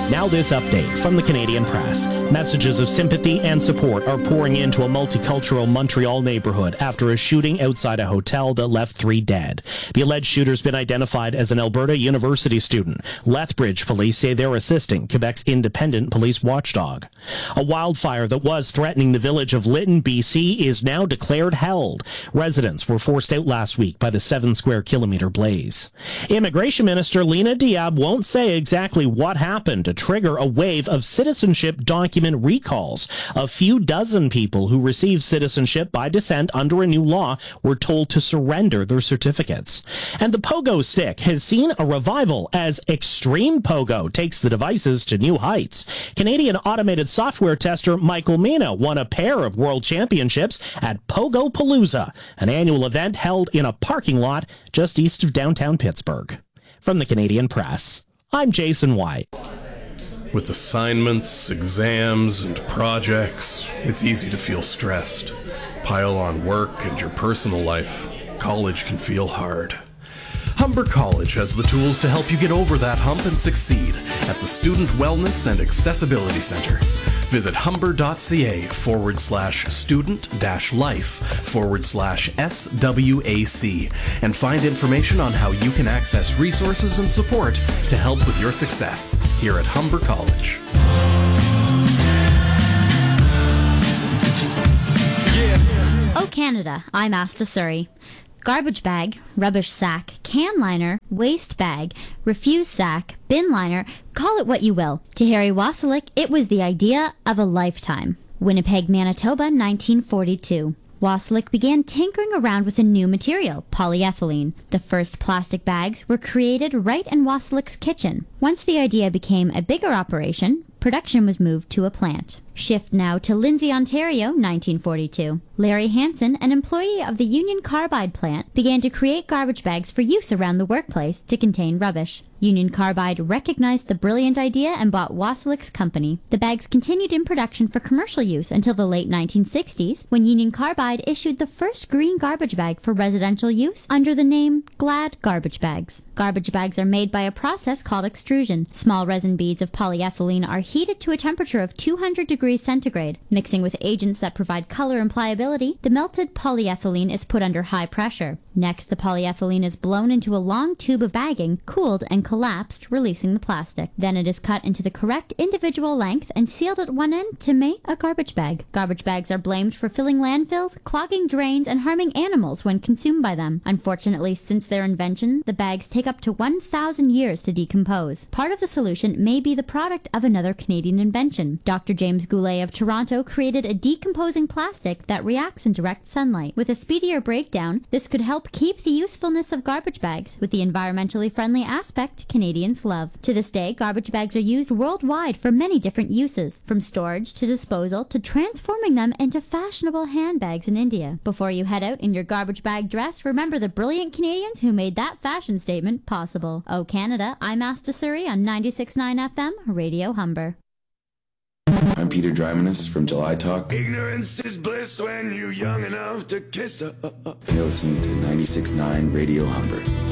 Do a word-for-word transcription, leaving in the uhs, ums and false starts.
Now this update from the Canadian Press. Messages of sympathy and support are pouring into a multicultural Montreal neighborhood after a shooting outside a hotel that left three dead. The alleged shooter's been identified as an Alberta University student. Lethbridge police say they're assisting Quebec's independent police watchdog. A wildfire that was threatening the village of Lytton, B C is now declared held. Residents were forced out last week by the seven square kilometer blaze. Immigration Minister Lena Diab won't say exactly what happened to trigger a wave of citizenship document recalls. A few dozen people who received citizenship by descent under a new law were told to surrender their certificates. And the pogo stick has seen a revival as Extreme Pogo takes the devices to new heights. Canadian automated software tester Michael Mina won a pair of world championships at Pogo Palooza, an annual event held in a parking lot just east of downtown Pittsburgh. From the Canadian Press, I'm Jason White. With assignments, exams, and projects, it's easy to feel stressed. Pile on work and your personal life. College can feel hard. Humber College has the tools to help you get over that hump and succeed at the Student Wellness and Accessibility Center. Visit humber.ca forward slash student dash life forward slash SWAC and find information on how you can access resources and support to help with your success here at Humber College. Oh Canada, I'm Asta Surrey. Garbage bag, rubbish sack, can liner, waste bag, refuse sack, bin liner, call it what you will. To Harry Wasilek, it was the idea of a lifetime. Winnipeg, Manitoba, nineteen forty-two. Wasilek began tinkering around with a new material, polyethylene. The first plastic bags were created right in Wasilek's kitchen. Once the idea became a bigger operation, production was moved to a plant. Shift now to Lindsay, Ontario, nineteen forty-two. Larry Hansen, an employee of the Union Carbide plant, began to create garbage bags for use around the workplace to contain rubbish. Union Carbide recognized the brilliant idea and bought Wasilek's company. The bags continued in production for commercial use until the late nineteen sixties, when Union Carbide issued the first green garbage bag for residential use under the name Glad Garbage Bags. Garbage bags are made by a process called extrusion. Small resin beads of polyethylene are heated to a temperature of two hundred degrees centigrade. Mixing with agents that provide color and pliability, the melted polyethylene is put under high pressure. Next, the polyethylene is blown into a long tube of bagging, cooled and collapsed, releasing the plastic. Then it is cut into the correct individual length and sealed at one end to make a garbage bag. Garbage bags are blamed for filling landfills, clogging drains, and harming animals when consumed by them. Unfortunately, since their invention, the bags take up to one thousand years to decompose. Part of the solution may be the product of another Canadian invention. Doctor James Goulet of Toronto created a decomposing plastic that reacts in direct sunlight. With a speedier breakdown, this could help keep the usefulness of garbage bags with the environmentally friendly aspect Canadians love. To this day, garbage bags are used worldwide for many different uses, from storage to disposal to transforming them into fashionable handbags in India. Before you head out in your garbage bag dress, remember the brilliant Canadians who made that fashion statement possible. Oh Canada, I'm Asta Surrey on ninety-six point nine F M, Radio Humber. I'm Peter Drymanis from July Talk. Ignorance is bliss when you're young enough to kiss her. You're listening to ninety-six point nine Radio Humber.